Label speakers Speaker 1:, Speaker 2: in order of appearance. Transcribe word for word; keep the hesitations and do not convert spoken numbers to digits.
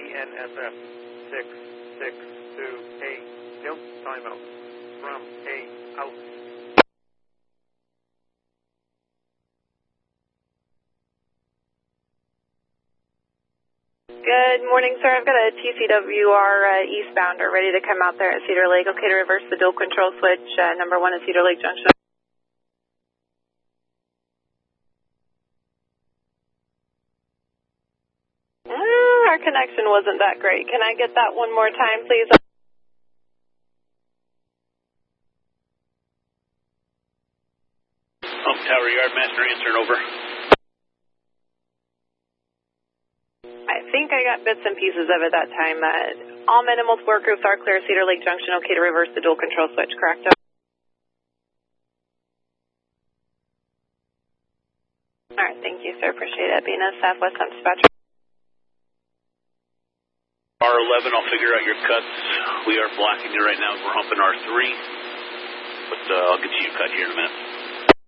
Speaker 1: N S F six six two eight. Tilt timeout. From A out.
Speaker 2: Good morning, sir. I've got a T C W R uh, eastbounder ready to come out there at Cedar Lake. Okay to reverse the dual control switch. Uh, number one at Cedar Lake Junction. Mm, our connection wasn't that great. Can I get that one more time, please?
Speaker 3: Oh, Tower Yard, Master answering over.
Speaker 2: I think I got bits and pieces of it that time. Uh, all minimal work groups are clear. Cedar Lake Junction, okay to reverse the dual control switch, correct? All right, thank you, sir. Appreciate it. Being a Southwest Sun dispatcher.
Speaker 3: R eleven, I'll figure out your cuts. We are blocking you right now. We're humping R three. But uh, I'll get you a cut here in a minute.